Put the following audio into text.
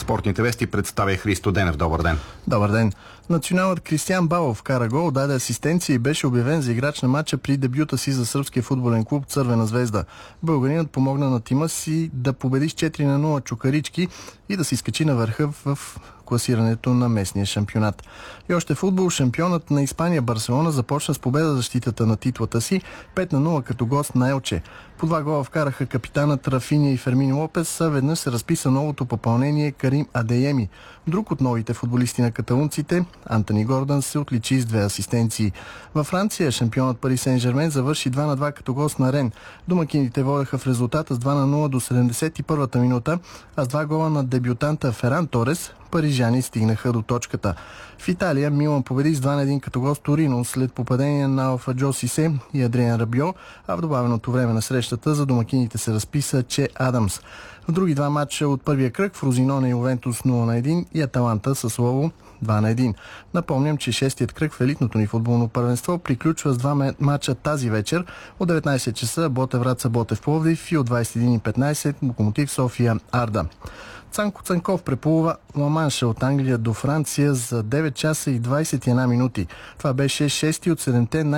Спортните вести представя Христо Денев. Добър ден. Добър ден. Националът Кристиян Балов вкара гол, даде асистенция и беше обявен за играч на матча при дебюта си за сръбския футболен клуб Цървена звезда. Българинът помогна на тима си да победи с 4-0 Чукарички и да се изкачи на върха в класирането на местния шампионат. И още футбол, шампионът на Испания Барселона започна с победа защитата на титлата си 5-0 като гост на Елче. По 2 гола вкараха капитанът Рафиня и Фермин Лопес, а веднъж се разписа новото попълнение Карим Адееми. Друг от новите футболисти на каталунците, Антони Гордан, се отличи с 2 асистенции. Във Франция шампионът Пари Сен-Жермен завърши 2-2 като гост на Рен. Домакините водеха в резултата с 2-0 до 71-та минута, а с 2 гола на дебютанта Феран Торес парижани стигнаха до точката. В Италия Милан победи с 2-1 като гост Торино след попадение на Алфа Джо Сисе и Адриан Рабио, а в добавеното време на срещата за домакините се разписа Че Адамс. В други 2 матча от първия кръг Фрозиноне и Ювентус 0-1 и Аталанта с Лово 2-1. Напомням, че 6-тият кръг в елитното ни футболно първенство приключва с 2 матча тази вечер от 19 часа Ботев Враца Ботев Пловдив и от 21:15 Локомотив София Арда. Цанко Цанков преплува Ла-Манша от Англия до Франция за 9 часа и 21 минути. Това беше 6-ти от 7-те